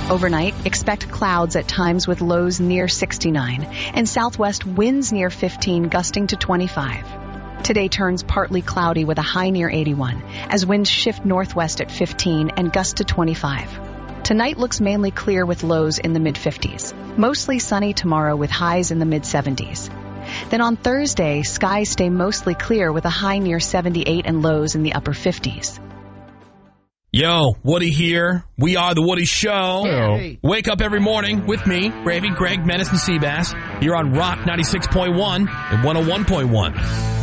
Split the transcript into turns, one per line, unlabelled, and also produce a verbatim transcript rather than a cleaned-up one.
Overnight, expect clouds at times with lows near sixty-nine and southwest winds near fifteen, gusting to twenty-five. Today turns partly cloudy with a high near eighty-one as winds shift northwest at fifteen and gust to twenty-five. Tonight looks mainly clear with lows in the mid-fifties. Mostly sunny tomorrow with highs in the mid-seventies. Then on Thursday, skies stay mostly clear with a high near seventy-eight and lows in the upper fifties.
Yo, Woody here. We are The Woody Show.
Hey.
Wake up every morning with me, Gravy, Greg, Menace, and Seabass. You're on Rock ninety-six point one and one oh one point one.